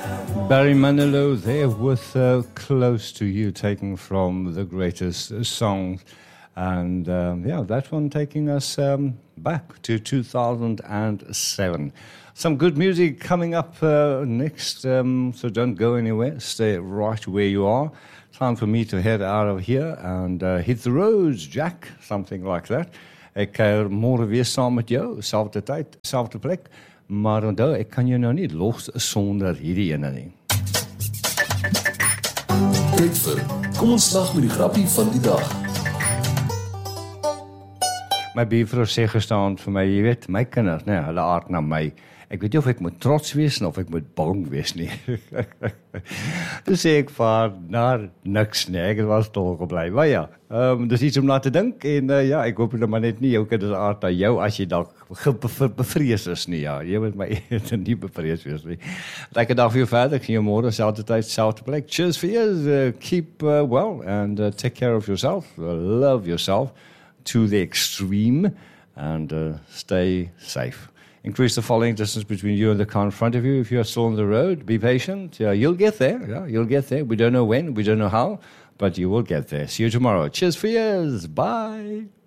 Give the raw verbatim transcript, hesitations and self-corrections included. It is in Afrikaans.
Barry Manilow there with uh, Close to You, taken from the greatest songs. And um, yeah, that one taking us um, back to two thousand seven. Some good music coming up uh, next, um, so don't go anywhere. Stay right where you are. Time for me to head out of here and uh, hit the roads, Jack, something like that. Ek kuier môre weer saam met jou, selfde tyd, selfde plek. Maar onthou, ek kan jou nou nie los sonder hierdie ene nie. Tyd vir, kom ons slag met die grappie van die dag. My buurvrou sê gestaan vir my, jy weet, my kinders, nee, hulle aard na my. Ek weet nie of ek moet trots wees of ek moet bang wees nie. Toe sê ek vir haar, nou, niks nie, ek was tol gebly. Maar ja, um, dis iets om na te dink, en uh, ja, ek hoop hulle maar net nie jou kinders aard na jou, as jy dalk bevrees is nie, ja. Jy moet my nie bevrees wees nie. Lekker dag vir jou verder, ek sien jou môre, selfde tyd, selfde plek. Cheers for you, uh, keep uh, well, and uh, take care of yourself, uh, love yourself to the extreme, and uh, stay safe. Increase the following distance between you and the car in front of you. If you are still on the road, be patient. Yeah, you'll get there. Yeah, you'll get there. We don't know when, we don't know how, but you will get there. See you tomorrow. Cheers for years. Bye.